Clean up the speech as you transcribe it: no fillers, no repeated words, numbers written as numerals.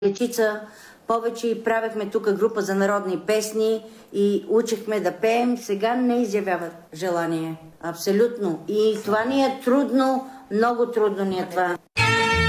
дечица повече и правехме тук група за народни песни и учихме да пеем. Сега не изявяват желание. Абсолютно. И това ни е трудно, много трудно ни е това.